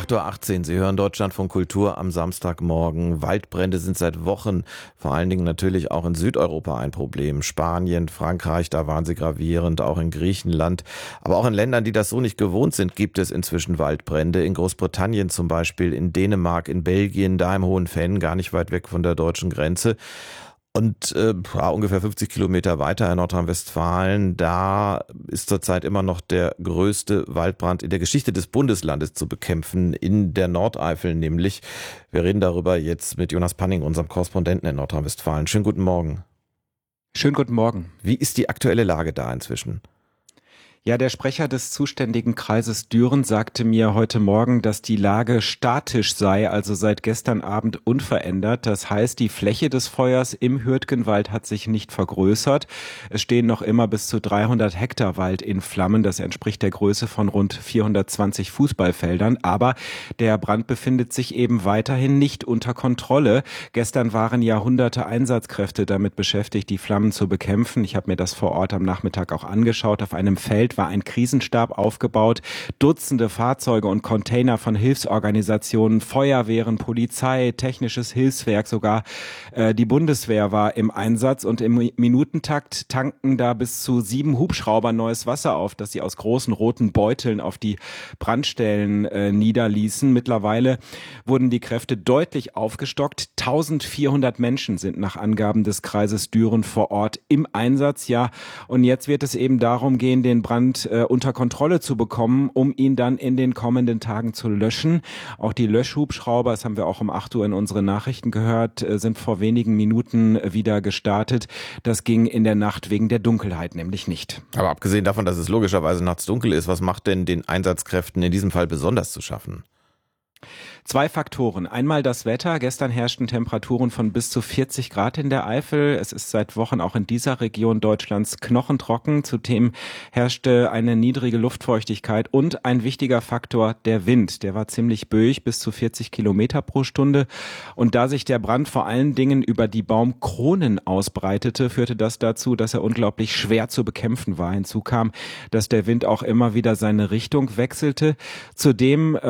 8:18 Uhr. Sie hören Deutschlandfunk Kultur am Samstagmorgen. Waldbrände sind seit Wochen, vor allen Dingen natürlich auch in Südeuropa, ein Problem. Spanien, Frankreich, da waren sie gravierend, auch in Griechenland. Aber auch in Ländern, die das so nicht gewohnt sind, gibt es inzwischen Waldbrände. In Großbritannien zum Beispiel, in Dänemark, in Belgien, da im Hohenfenn, gar nicht weit weg von der deutschen Grenze. Und ungefähr 50 Kilometer weiter in Nordrhein-Westfalen, da ist zurzeit immer noch der größte Waldbrand in der Geschichte des Bundeslandes zu bekämpfen, in der Nordeifel nämlich. Wir reden darüber jetzt mit Jonas Panning, unserem Korrespondenten in Nordrhein-Westfalen. Schönen guten Morgen. Schönen guten Morgen. Wie ist die aktuelle Lage da inzwischen? Ja, der Sprecher des zuständigen Kreises Düren sagte mir heute Morgen, dass die Lage statisch sei, also seit gestern Abend unverändert. Das heißt, die Fläche des Feuers im Hürtgenwald hat sich nicht vergrößert. Es stehen noch immer bis zu 300 Hektar Wald in Flammen. Das entspricht der Größe von rund 420 Fußballfeldern. Aber der Brand befindet sich eben weiterhin nicht unter Kontrolle. Gestern waren ja hunderte Einsatzkräfte damit beschäftigt, die Flammen zu bekämpfen. Ich habe mir das vor Ort am Nachmittag auch angeschaut. Auf einem Feld war ein Krisenstab aufgebaut, Dutzende Fahrzeuge und Container von Hilfsorganisationen, Feuerwehren, Polizei, technisches Hilfswerk, sogar die Bundeswehr war im Einsatz und im Minutentakt tanken da bis zu 7 Hubschrauber neues Wasser auf, das sie aus großen roten Beuteln auf die Brandstellen niederließen. Mittlerweile wurden die Kräfte deutlich aufgestockt. 1400 Menschen sind nach Angaben des Kreises Düren vor Ort im Einsatz. Ja, und jetzt wird es eben darum gehen, den Brand unter Kontrolle zu bekommen, um ihn dann in den kommenden Tagen zu löschen. Auch die Löschhubschrauber, das haben wir auch um 8 Uhr in unseren Nachrichten gehört, sind vor wenigen Minuten wieder gestartet. Das ging in der Nacht wegen der Dunkelheit nämlich nicht. Aber abgesehen davon, dass es logischerweise nachts dunkel ist, was macht denn den Einsatzkräften in diesem Fall besonders zu schaffen? 2 Faktoren. Einmal das Wetter. Gestern herrschten Temperaturen von bis zu 40 Grad in der Eifel. Es ist seit Wochen auch in dieser Region Deutschlands knochentrocken. Zudem herrschte eine niedrige Luftfeuchtigkeit und ein wichtiger Faktor, der Wind. Der war ziemlich böig, bis zu 40 Kilometer pro Stunde. Und da sich der Brand vor allen Dingen über die Baumkronen ausbreitete, führte das dazu, dass er unglaublich schwer zu bekämpfen war. Hinzu kam, dass der Wind auch immer wieder seine Richtung wechselte. Zudem